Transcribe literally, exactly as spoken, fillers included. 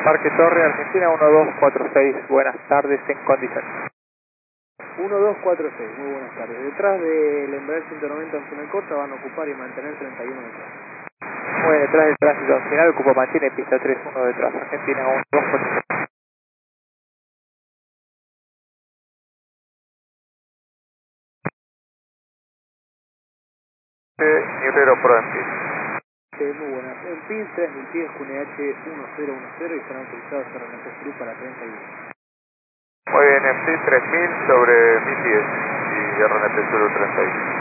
Parque Torre, Argentina uno dos cuatro seis, buenas tardes en condiciones. uno dos cuatro seis, muy buenas tardes. Detrás del Embraer ciento noventa opcional corta van a ocupar y mantener treinta y uno detrás. Muy bien, detrás del tránsito opcional, ocupa mantiene pista tres uno detrás, Argentina uno dos cuatro seis. Niurero Pro en pista. Sí, muy buenas. En P I N tres mil pies, Q N H uno cero uno cero y están autorizados R N P Club para treinta y uno. Muy bien, en P I tres mil sobre mil pies y R N P Sur treinta y uno.